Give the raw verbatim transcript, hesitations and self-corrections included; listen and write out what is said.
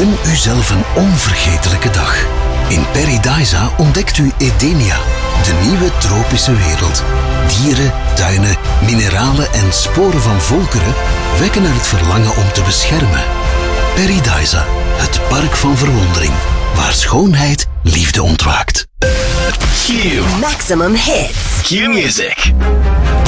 Gun uzelf een onvergetelijke dag. In Paradisa ontdekt u Edenia, de nieuwe tropische wereld. Dieren, tuinen, mineralen en sporen van volkeren wekken er het verlangen om te beschermen. Paradisa, het park van verwondering, waar schoonheid liefde ontwaakt. Q. Maximum hits. Q Music.